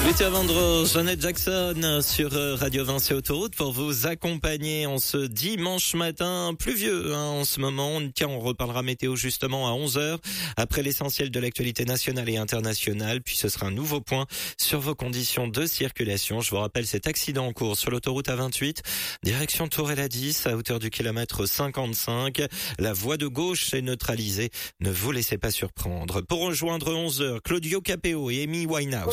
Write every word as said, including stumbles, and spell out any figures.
Lutte à vendre Janet Jackson sur Radio Vinci Autoroute pour vous accompagner en ce dimanche matin pluvieux hein, en ce moment. Tiens, on reparlera météo justement à onze heures après l'essentiel de l'actualité nationale et internationale. Puis ce sera un nouveau point sur vos conditions de circulation. Je vous rappelle cet accident en cours sur l'autoroute A vingt-huit, direction Tourelle à dix à hauteur du kilomètre cinquante-cinq. La voie de gauche est neutralisée. Ne vous laissez pas surprendre. Pour rejoindre onze heures, Claudio Capéo et Amy Winehouse.